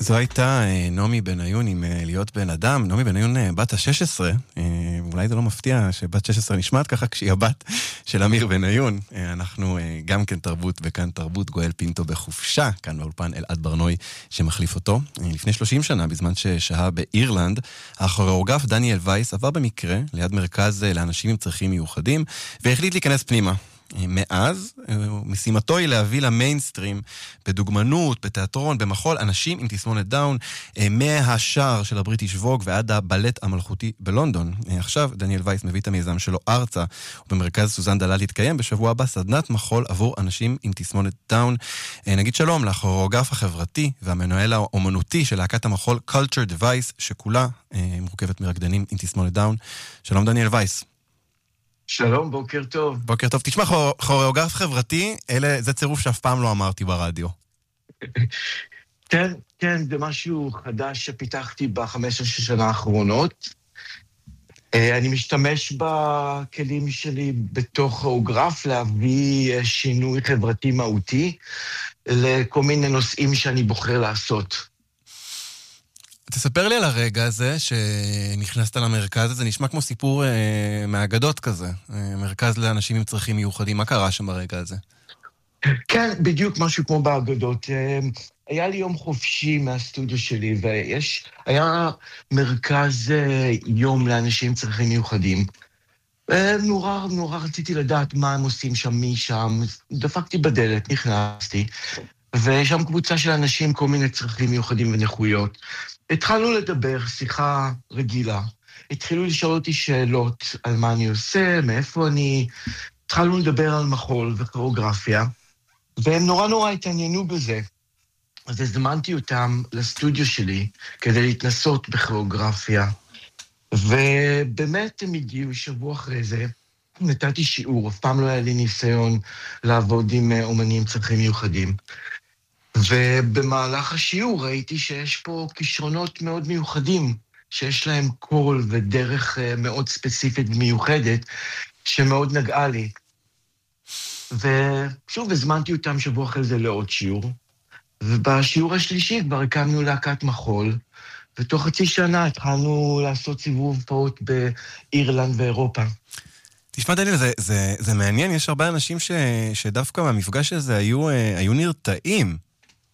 זו הייתה נעמי בניון עם להיות בן אדם. נעמי בניון בת ה-16, אולי זה לא מפתיע שבת 16 נשמעת ככה כשהיא הבת של אמיר בניון. אנחנו גם כן תרבות וכאן תרבות, גואל פינטו בחופשה, כאן באולפן אלעד ברנוי שמחליף אותו. לפני 30 שנה, בזמן ששהה באירלנד, הכוריאוגרף דניאל וייס עבר במקרה ליד מרכז לאנשים עם צרכים מיוחדים, והחליט להיכנס פנימה. מאז, משימתו היא להביא למיינסטרים, בדוגמנות, בתיאטרון, במחול, אנשים עם תסמונת דאון, מהשער של הבריטיש ווג ועד הבלט המלכותי בלונדון. עכשיו דניאל וייס מביא את המיזם שלו ארצה, ובמרכז סוזן דלל יתקיים בשבוע הבא סדנת מחול עבור אנשים עם תסמונת דאון. נגיד שלום לכוריאוגרף החברתי והמנהל האומנותי של להקת המחול Culture Device, שכולה מורכבת מרקדנים עם תסמונת דאון. שלום דניאל וייס. שלום, בוקר טוב. בוקר טוב. תשמע, כוריאוגרף חברתי, זה צירוף שאף פעם לא אמרתי ברדיו. כן, זה משהו חדש שפיתחתי ב15 שנה האחרונות. אני משתמש בכלים שלי בתוך כוריאוגרף להביא שינוי חברתי מהותי לכל מיני נושאים שאני בוחר לעשות. תספר לי על הרגע הזה שנכנסת למרכז הזה, נשמע כמו סיפור מהאגדות כזה, מרכז לאנשים עם צרכים מיוחדים. מה קרה שם ברגע הזה? כן, בדיוק משהו כמו באגדות. היה לי יום חופשי מהסטודיו שלי, והיה מרכז יום לאנשים עם צרכים מיוחדים. נורא רציתי לדעת מה הם עושים שם, מי שם. דפקתי בדלת, נכנסתי, ושם קבוצה של אנשים, כל מיני צרכים מיוחדים ונכויות. התחלנו לדבר, שיחה רגילה. התחילו לשאול אותי שאלות על מה אני עושה, מאיפה אני. התחלנו לדבר על מחול וכוריאוגרפיה, והם נורא התעניינו בזה. אז הזמנתי אותם לסטודיו שלי כדי להתנסות בכוריאוגרפיה. ובאמת הם הגיעו שבוע אחרי זה. נתתי שיעור, אף פעם לא היה לי ניסיון לעבוד עם אומנים צרכים מיוחדים. ובמהלך השיעור ראיתי שיש פה כישרונות מאוד מיוחדים, שיש להם קול ודרך מאוד ספציפית ומיוחדת, שמאוד נגעה לי. ושוב, הזמנתי אותם שבוע אחרי זה לעוד שיעור, ובשיעור השלישי כבר הקמנו להקת מחול, ותוך חצי שנה התחלנו לעשות סיבוב הופעות באירלנד ואירופה. תשמע דניאל, זה מעניין, יש הרבה אנשים שדווקא מהמפגש הזה היו נרתעים.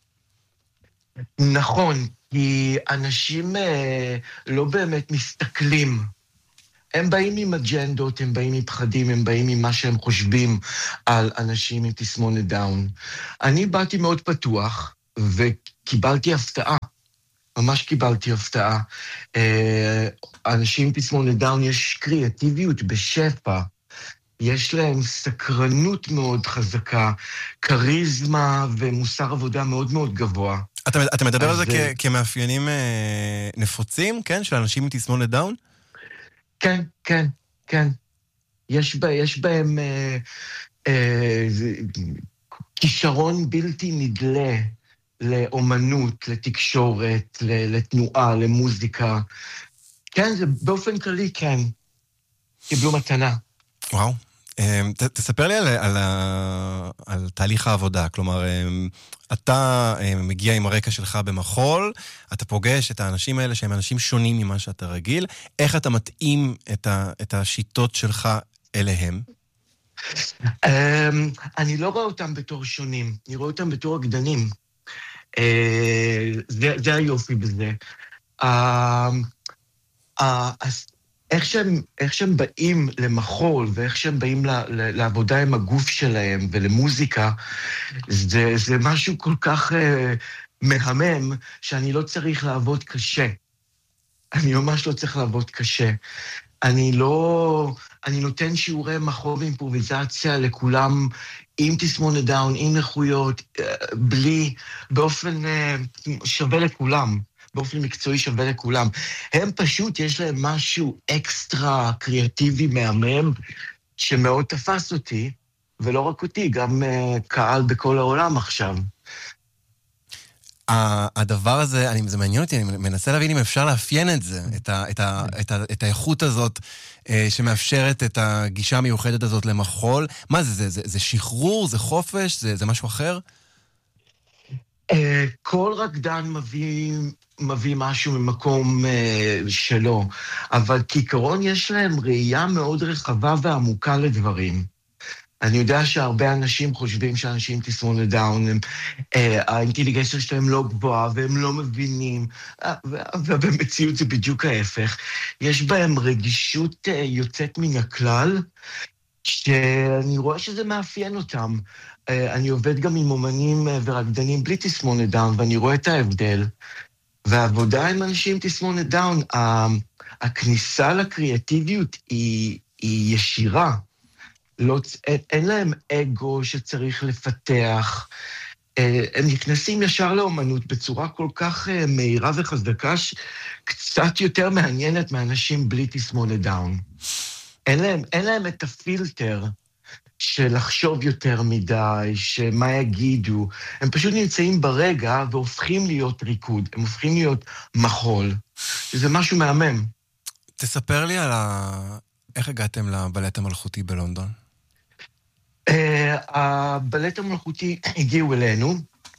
נכון, כי אנשים לא באמת מסתכלים. הם באים עם אג'נדות, הם באים עם פחדים, הם באים עם מה שהם חושבים על אנשים עם תסמונת דאון. אני באתי מאוד פתוח, וקיבלתי הפתעה. ממש קיבלתי הפתעה. אנשים עם תסמונת דאון יש קריאטיביות בשפע. יש להם סקרנות מאוד חזקה, כריזמה ומוסר עבודה מאוד מאוד גבוה. אתה מדבר על זה כמאפיינים נפוצים, כן? של אנשים עם תסמונת דאון? כן. יש בהם כישרון בלתי נדלה לאומנות, לתקשורת, לתנועה, למוזיקה. כן, זה באופן כללי, כן. קיבלו מתנה. וואו. תספר לי על תהליך העבודה, כלומר, אתה מגיע עם הרקע שלך במחול, אתה פוגש את האנשים האלה שהם אנשים שונים ממה שאתה רגיל, איך אתה מתאים את השיטות שלך אליהם? אני לא רואה אותם בתור שונים, אני רואה אותם בתור רקדנים. זה היופי בזה. איך שהם באים למחול, ואיך שהם באים לעבודה עם הגוף שלהם ולמוזיקה, זה משהו כל כך מהמם, שאני לא צריך לעבוד קשה. אני ממש לא צריך לעבוד קשה. אני נותן שיעורי מחול ואימפרוביזציה לכולם, עם תסמונת דאון, עם נכויות, באופן שווה לכולם. באופן מקצועי שווה לכולם. הם פשוט, יש להם משהו אקסטרה קריאטיבי מהמם, שמאוד תפס אותי, ולא רק אותי, גם קהל בכל העולם עכשיו. הדבר הזה, זה מעניין אותי, אני מנסה להבין אם אפשר לאפיין את זה, את האיכות הזאת, שמאפשרת את הגישה המיוחדת הזאת למחול. מה זה? זה שחרור? זה חופש? זה משהו אחר? כל רקדן מביא משהו ממקום שלו, אבל כעיקרון יש להם ראייה מאוד רחבה ועמוקה לדברים. אני יודע שהרבה אנשים חושבים שאנשים עם תסמונת דאון, האינטליגנציה שלהם לא גבוהה והם לא מבינים, ובמציאות זה בדיוק ההפך. יש בהם רגישות יוצאת מן הכלל, שאני רואה שזה מאפיין אותם. אני עובד גם עם אומנים ורקדנים בלי תסמונת דאון, ואני רואה את ההבדל. והעבודה עם אנשים עם תסמונת דאון, הכניסה לקריאטיביות היא ישירה. לא, אין להם אגו שצריך לפתח. הם נכנסים ישר לאומנות בצורה כל כך מהירה וחזקה, קצת יותר מעניינת מאנשים בלי תסמונת דאון. אין להם את הפילטר של לחשוב יותר מדי, שמה יגידו. הם פשוט נמצאים ברגע והופכים להיות ריקוד, הם הופכים להיות מחול. זה משהו מהמם. תספר לי על איך הגעתם לבלט המלכותי בלונדון? הבלט המלכותי הגיעו אלינו,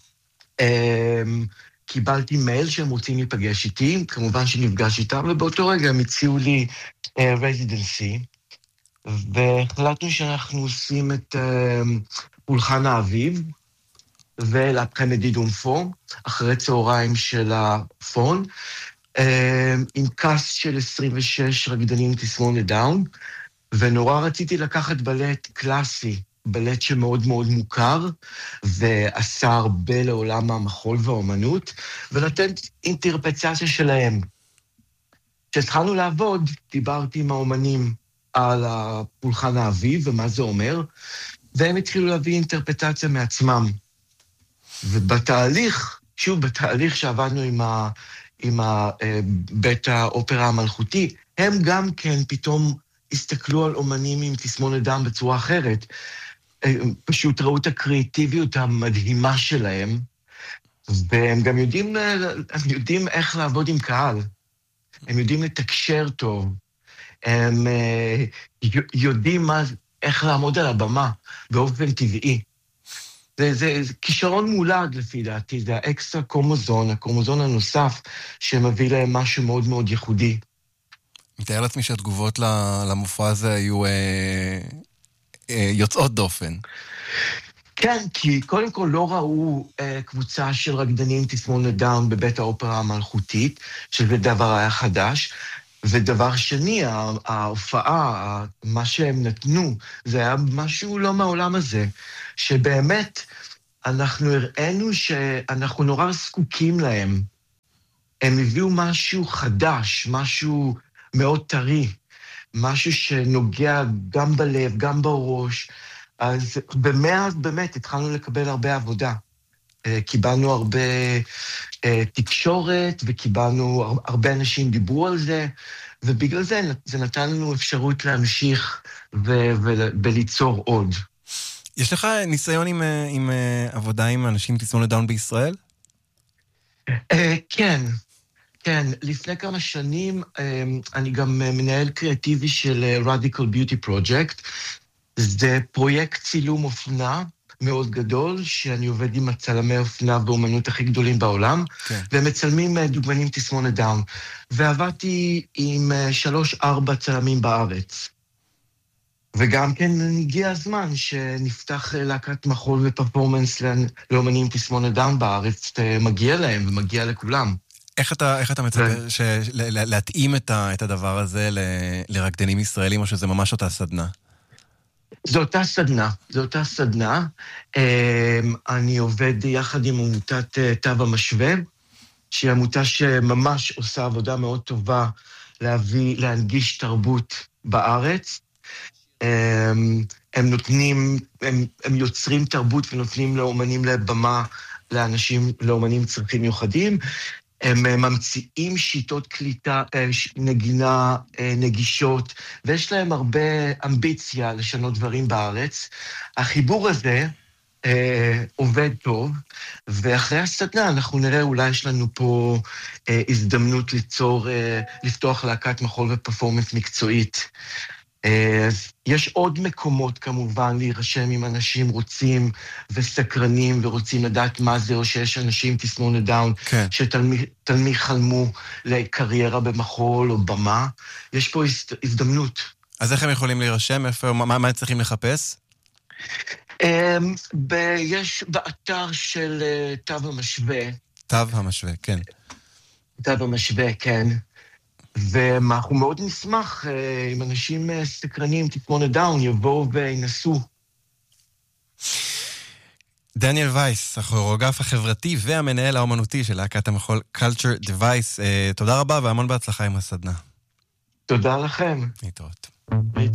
קיבלתי מייל שהם רוצים להיפגש איתי, כמובן שנפגש איתם, ובאותו רגע הם הציעו לי רזידנסי, והחלטנו שאנחנו עושים את פולחן האביב, ולאפחם דידום פון, אחרי צהריים של הפון, עם קאסט של 26 רקדנים תסמונת דאון, ונורא רציתי לקחת בלט קלאסי, בלט שמאוד מאוד מוכר, ועשה הרבה לעולם המחול והאומנות, ונתן אינטרפרטציה שלהם. כשהתחלנו לעבוד, דיברתי עם האומנים על הפולחן האביב ומה זה אומר, והם התחילו להביא אינטרפרטציה מעצמם. ובתהליך, שוב, בתהליך שעבדנו עם בית האופרה המלכותי, הם גם כן פתאום הסתכלו על אומנים עם תסמונת דאון בצורה אחרת. פשוט ראו את הקריאטיביות המדהימה שלהם, והם גם יודעים איך לעבוד עם קהל. הם יודעים לתקשר טוב. הם יודעים איך לעמוד על הבמה באופן טבעי. זה כישרון מולד לפי דעתי, זה האקסטרה קרומוזון, הקרומוזון הנוסף שמביא להם משהו מאוד מאוד ייחודי. מתאר לעצמי שהתגובות למופע הזה היו יוצאות דופן. כן, כי קודם כל לא ראו קבוצה של רקדנים תסמונת דאון בבית האופרה המלכותית, שזה דבר היה חדש, ודבר שני, ההופעה, מה שהם נתנו, זה היה משהו לא מהעולם הזה, שבאמת אנחנו הראינו שאנחנו נורא זקוקים להם. הם הביאו משהו חדש, משהו מאוד טרי, משהו שנוגע גם בלב, גם בראש, אז במאז באמת התחלנו לקבל הרבה עבודה. קיבלנו הרבה תקשורת, וקיבלנו, הרבה אנשים דיברו על זה, ובגלל זה זה נתן לנו אפשרות להמשיך וליצור עוד. יש לך ניסיון עם עבודה עם אנשים עם תסמונת דאון בישראל? כן. כן, לפני כמה שנים אני גם מנהל קריאטיבי של Radical Beauty Project. זה פרויקט צילום אופנה מאוד גדול, שאני עובד עם הצלמי אופנה באומנות הכי גדולים בעולם, כן. והם מצלמים דוגמנים תסמונת דאון. ועבדתי עם 3-4 צלמים בארץ. וגם כן הגיע הזמן שנפתח להקת מחול ופרפורמנס לאומנים תסמונת דאון בארץ, מגיע להם ומגיע לכולם. איך אתה מצפה להתאים את הדבר הזה לרקדנים ישראלים, או שזה ממש אותה סדנה? זו אותה סדנה. אני עובד יחד עם עמותת תו המשווה, שהיא עמותה שממש עושה עבודה מאוד טובה להנגיש תרבות בארץ. הם יוצרים תרבות ונותנים לאומנים לבמה, לאומנים צרכים מיוחדים. הם ממציאים שיטות קליטה, נגינה נגישות, ויש להם הרבה אמביציה לשנות דברים בארץ. החיבור הזה עובד טוב, ואחרי הסדנה אנחנו נראה, אולי יש לנו פה הזדמנות לפתוח להקת מחול ופרפורמנס מקצועית. אז יש עוד מקומות כמובן להירשם אם אנשים רוצים וסקרנים ורוצים לדעת מה זה, או שיש אנשים תסמונת דאון כן. שתלמיד חלמו לקריירה במחול או במה. יש פה הזדמנות. אז איך הם יכולים להירשם? מה הם צריכים לחפש? יש באתר של תו המשווה. תו המשווה, כן. תו המשווה, כן. ואנחנו מאוד נשמח אם אנשים סקרנים, תסמונת דאון, יבואו וינסו. דניאל וייס, הכוריאוגרף החברתי והמנהל האומנותי של להקת המחול Culture Device. תודה רבה והמון בהצלחה עם הסדנה. תודה לכם. להתראות.